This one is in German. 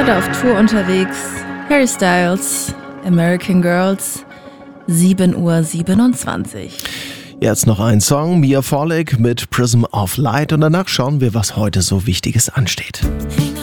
Heute auf Tour unterwegs. Harry Styles, American Girls, 7:27 Uhr. Jetzt noch ein Song, Mia Farley mit Prism of Light, und danach schauen wir, was heute so Wichtiges ansteht.